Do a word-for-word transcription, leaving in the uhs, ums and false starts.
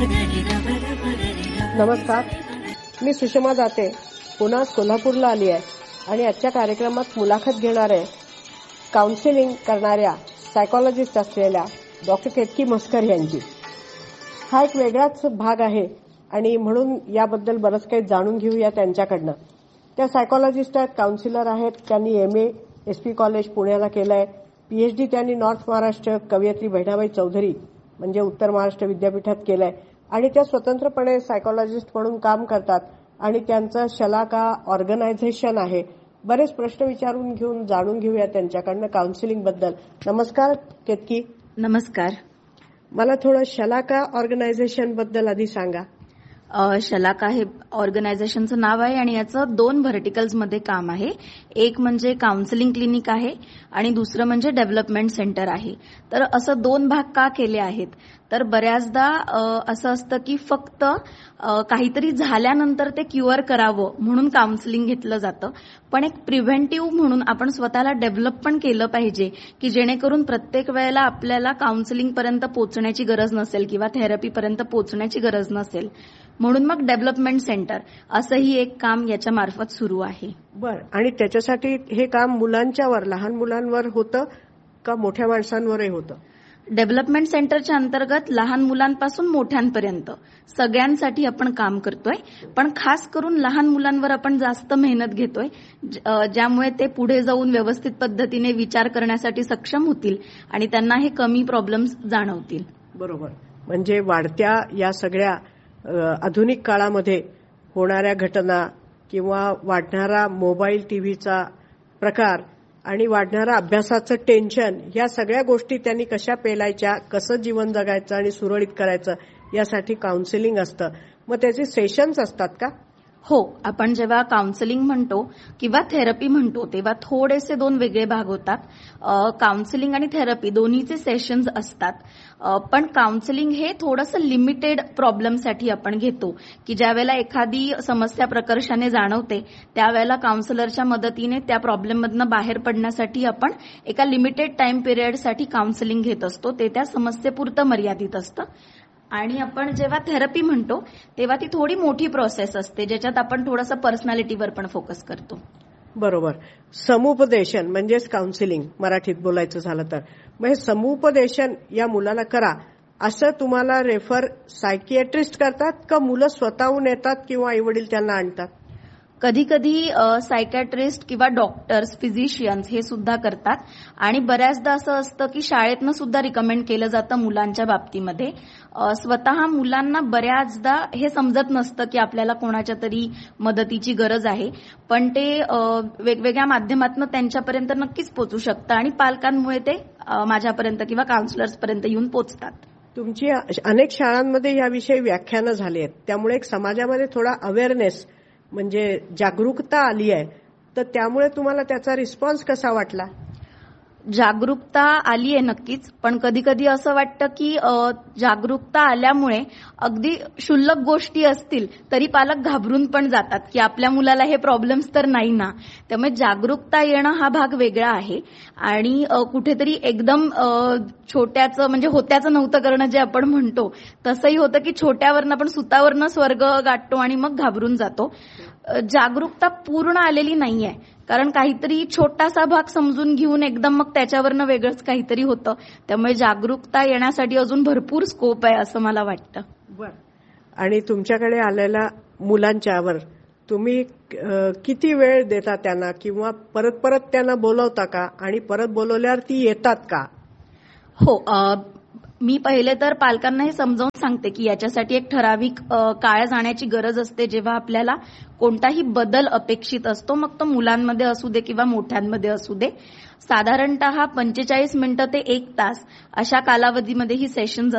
नमस्कार, मी सुषमा दाते पुन्हा कोल्हापूरला आली आहे आणि आजच्या कार्यक्रमात मुलाखत घेणार आहे काउन्सिलिंग करणाऱ्या सायकॉलॉजिस्ट असलेल्या डॉक्टर केतकी म्हस्कर यांची. हा एक वेगळाच भाग आहे आणि म्हणून याबद्दल बरंच काही जाणून घेऊया त्यांच्याकडनं. त्या सायकॉलॉजिस्ट आहेत, काउन्सिलर आहेत. त्यांनी M A S P college पुण्याला केलं आहे. पीएचडी त्यांनी नॉर्थ महाराष्ट्र कवयित्री बहिणाबाई चौधरी म्हणजे उत्तर महाराष्ट्र विद्यापीठात केलं आहे आणि त्या स्वतंत्रपणे सायकॉलॉजिस्ट म्हणून काम करतात आणि त्यांचं शलाका ऑर्गनायझेशन आहे. बरेच प्रश्न विचारून घेऊन जाणून घेऊया त्यांच्याकडनं काउन्सिलिंग बद्दल. नमस्कार केतकी. नमस्कार. मला थोडं शलाका ऑर्गनायझेशन बद्दल आधी सांगा. शलाका हे ऑर्गनायझेशनचं नाव आहे आणि याचं दोन व्हर्टिकल्समध्ये काम आहे. एक म्हणजे काउन्सिलिंग क्लिनिक आहे आणि दुसरं म्हणजे डेव्हलपमेंट सेंटर आहे. तर असं दोन भाग का केले आहेत तर बऱ्याचदा असं असतं की फक्त काहीतरी झाल्यानंतर ते क्युअर करावं म्हणून काउन्सिलिंग घेतलं जातं, पण एक प्रिव्हेंटिव्ह म्हणून आपण स्वतःला डेव्हलप पण केलं पाहिजे की जेणेकरून प्रत्येक वेळेला आपल्याला काउन्सिलिंग पर्यंत पोहोचण्याची गरज नसेल किंवा थेरपीपर्यंत पोहोचण्याची गरज नसेल. म्हणून मग डेव्हलपमेंट सेंटर असंही एक काम याच्या मार्फत सुरू आहे. बरं, आणि त्याच्यासाठी हे काम मुलांच्यावर, लहान मुलांवर होतं का मोठ्या माणसांवरही होतं? डेव्हलपमेंट सेंटरच्या अंतर्गत लहान मुलांपासून मोठ्यांपर्यंत सगळ्यांसाठी आपण काम करतोय, पण खास करून लहान मुलांवर आपण जास्त मेहनत घेतोय ज्यामुळे ते पुढे जाऊन व्यवस्थित पद्धतीने विचार करण्यासाठी सक्षम होतील आणि त्यांना हे कमी प्रॉब्लेम्स जाणवतील. बरोबर. म्हणजे वाढत्या या सगळ्या आधुनिक काळामध्ये होणाऱ्या घटना किंवा वाढणारा मोबाईल टीव्हीचा प्रकार आणि वाढणारा अभ्यासाचं टेन्शन, या सगळ्या गोष्टी त्यांनी कशा पेलायच्या, कसं जीवन जगायचं आणि सुरळीत करायचं यासाठी काउन्सिलिंग असतं. मग त्याचे सेशन्स असतात का? हो, आपण जेव्हा काउन्सिलिंग म्हणतो किंवा थेरपी म्हणतो तेव्हा थोडेसे दोन वेगळे भाग होतात. काउन्सिलिंग आणि थेरपी दोन्हीचे सेशन्स असतात, पण काउन्सिलिंग हे थोडंसं लिमिटेड प्रॉब्लेमसाठी आपण घेतो की ज्यावेळेला एखादी समस्या प्रकर्षाने जाणवते त्यावेळेला काउन्सिलरच्या मदतीने त्या प्रॉब्लेममधनं बाहेर पडण्यासाठी आपण एका लिमिटेड टाइम पिरियडसाठी काउन्सिलिंग घेत असतो. ते त्या समस्येपुरतं मर्यादित असतं. आणि आपण जेव्हा थेरपी म्हणतो तेव्हा ती थोडी मोठी प्रोसेस असते ज्याच्यात आपण थोडंसं पर्सनॅलिटीवर पण फोकस करतो. बरोबर. समुपदेशन म्हणजेच काउन्सिलिंग मराठीत बोलायचं झालं तर. मग हे समुपदेशन या मुलाला करा असं तुम्हाला रेफर सायकियाट्रिस्ट करतात का मुलं स्वतःहून येतात किंवा आई वडील त्यांना आणतात? कधी कधी सायकॅट्रिस्ट किंवा डॉक्टर्स, फिजिशियन्स हे सुद्धा करतात आणि बऱ्याचदा असं असतं की शाळेतनं सुद्धा रिकमेंड केलं जातं मुलांच्या बाबतीमध्ये. स्वतः मुलांना बऱ्याचदा हे समजत नसतं की आपल्याला कोणाच्या तरी मदतीची गरज आहे, पण ते वेगवेगळ्या माध्यमातून त्यांच्यापर्यंत नक्कीच पोहोचू शकतं आणि पालकांमुळे ते माझ्यापर्यंत किंवा काउन्सिलर्सपर्यंत येऊन पोहोचतात. तुमची अनेक शाळांमध्ये याविषयी व्याख्यानं झाली आहेत, त्यामुळे एक समाजामध्ये थोडा अवेअरनेस म्हणजे जागरूकता आली आहे. तर त्यामुळे तुम्हाला त्याचा रिस्पॉन्स कसा वाटला? जागरूकता आली आहे नक्कीच, पण कधी कधी असं वाटतं की जागरूकता आल्यामुळे अगदी क्षुल्लक गोष्टी असतील तरी पालक घाबरून पण जातात की आपल्या मुलाला हे प्रॉब्लेम्स तर नाही ना. त्यामुळे जागरूकता येणं हा भाग वेगळा आहे आणि कुठेतरी एकदम छोट्याचं म्हणजे होत्याचं नव्हतं करणं जे आपण म्हणतो तसंही होतं की छोट्यावरनं आपण सुतावरनं स्वर्ग गाठतो आणि मग घाबरून जातो. जागरूकता पूर्ण आलेली नाहीये, कारण काहीतरी छोटासा भाग समजून घेऊन एकदम मग त्याच्यावरनं वेगळंच काहीतरी होतं. त्यामुळे जागरूकता येण्यासाठी अजून भरपूर स्कोप आहे असं मला वाटतं. बरं. आणि तुमच्याकडे आलेल्या मुलांच्यावर तुम्ही किती वेळ देता त्यांना किंवा परत परत त्यांना बोलवता का आणि परत बोलवल्यावर ती येतात का? हो, मी पहिले तर पालकांना हे समजावून सांगते की याच्यासाठी एक ठराविक काळ जाण्याची गरज असते जेव्हा आपल्याला कोणताही बदल अपेक्षित असतो, मग तो मुलांमध्ये असू दे किंवा मोठ्यांमध्ये असू दे. साधारणतः पंचेचाळीस मिनिटं ते एक तास अशा कालावधीमध्ये ही सेशन्स